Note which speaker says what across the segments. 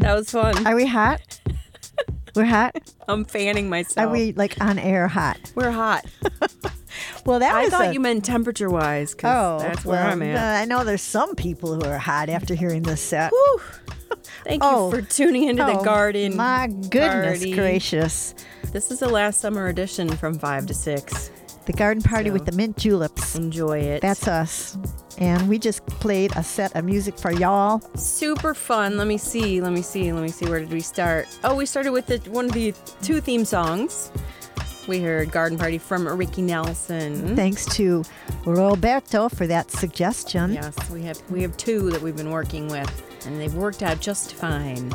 Speaker 1: That was fun.
Speaker 2: Are we hot? We're hot?
Speaker 1: I'm fanning myself.
Speaker 2: Are we like on air hot?
Speaker 1: We're hot.
Speaker 2: Well, that
Speaker 1: I
Speaker 2: was
Speaker 1: thought you meant temperature-wise, because that's where I'm at.
Speaker 2: I know there's some people who are hot after hearing this set.
Speaker 1: Whew. Thank you for tuning into the garden.
Speaker 2: My goodness
Speaker 1: party.
Speaker 2: gracious.
Speaker 1: This is the last summer edition from 5 to 6.
Speaker 2: The garden party with the mint juleps.
Speaker 1: Enjoy it.
Speaker 2: That's us. And we just played a set of music for y'all.
Speaker 1: Super fun. Let me see. Where did we start? Oh, we started with one of the 2 theme songs. We heard Garden Party from Ricky Nelson.
Speaker 2: Thanks to Roberto for that suggestion.
Speaker 1: Yes, we have 2 that we've been working with, and they've worked out just fine.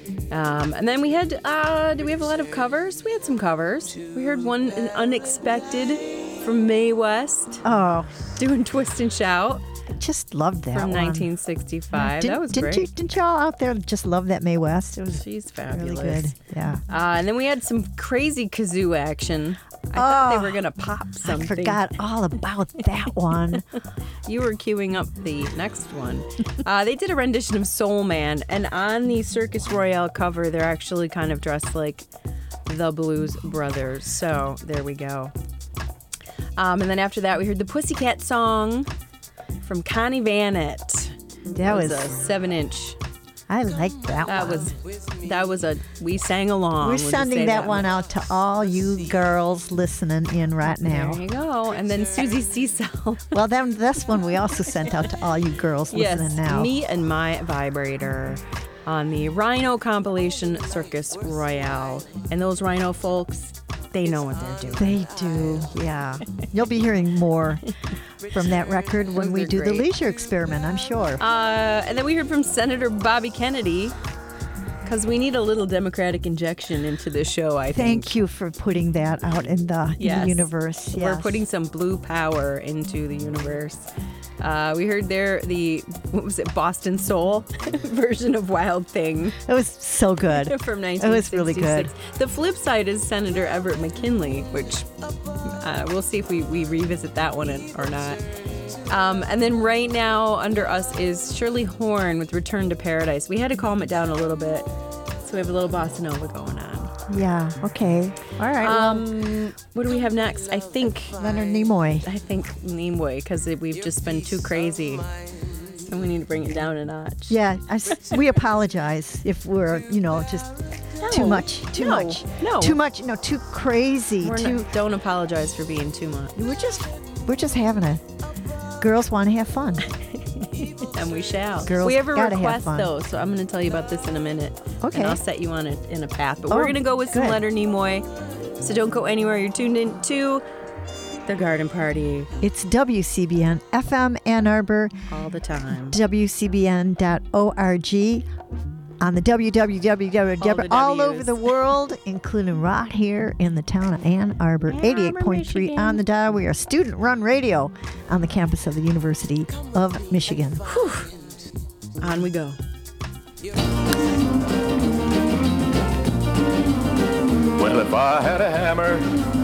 Speaker 1: And then we had, did we have a lot of covers? We had some covers. We heard one, an Unexpected from Mae West.
Speaker 2: Oh.
Speaker 1: Doing Twist and Shout.
Speaker 2: I just loved that
Speaker 1: From
Speaker 2: one.
Speaker 1: 1965. That was great.
Speaker 2: Didn't y'all out there just love that Mae West? It was
Speaker 1: She's fabulous.
Speaker 2: really good. Yeah.
Speaker 1: And then we had some crazy kazoo action. I thought they were going to pop something.
Speaker 2: I forgot all about that one.
Speaker 1: You were queuing up the next one. They did a rendition of Soul Man, and on the Circus Royale cover, they're actually kind of dressed like the Blues Brothers. So there we go. And then after that, we heard the Pussycat song from Connie Vanette.
Speaker 2: That was
Speaker 1: a 7-inch.
Speaker 2: I liked that one.
Speaker 1: That was we sang along.
Speaker 2: We're sending that one out to all you girls listening in right now.
Speaker 1: There you go. And then Susie Cecil.
Speaker 2: Well, then this one we also sent out to all you girls listening now.
Speaker 1: Me and My Vibrator on the Rhino compilation Circus Royale. And those Rhino folks, they know what they're doing.
Speaker 2: They do, yeah. You'll be hearing more from that record when we do the Leisure Experiment, I'm sure.
Speaker 1: And then we heard from Senator Bobby Kennedy, because we need a little Democratic injection into the show, I think.
Speaker 2: Thank you for putting that out in the universe. Yes.
Speaker 1: We're putting some blue power into the universe. We heard what was it, Boston Soul version of Wild Thing.
Speaker 2: It was so good.
Speaker 1: From 1966.
Speaker 2: It was really good.
Speaker 1: The flip side is Senator Everett McKinley, which we'll see if we revisit that one or not. And then right now under us is Shirley Horn with Return to Paradise. We had to calm it down a little bit, so we have a little bossa nova going on.
Speaker 2: Yeah, okay. All right.
Speaker 1: What do we have next? I think
Speaker 2: Leonard Nimoy.
Speaker 1: I think Nimoy, because we've just been too crazy. So we need to bring it down a notch.
Speaker 2: Yeah, we apologize if we're, just too much. Too crazy.
Speaker 1: Don't apologize for being too much.
Speaker 2: We're just having a girls want to have fun.
Speaker 1: And we shall.
Speaker 2: Girls
Speaker 1: we have a
Speaker 2: gotta
Speaker 1: request,
Speaker 2: have fun.
Speaker 1: though, so I'm going to tell you about this in a minute.
Speaker 2: Okay.
Speaker 1: And I'll set you on it in a path. But we're going to go with some
Speaker 2: good.
Speaker 1: Leonard Nimoy. So don't go anywhere. You're tuned in to The Garden Party.
Speaker 2: It's WCBN FM Ann Arbor.
Speaker 1: All the time.
Speaker 2: WCBN.org. On the www, all over the world, including right here in the town of Ann Arbor, 88.3 on the dial. We are student-run radio on the campus of the University of Michigan.
Speaker 1: Whew. On we go.
Speaker 3: Well, if I had a hammer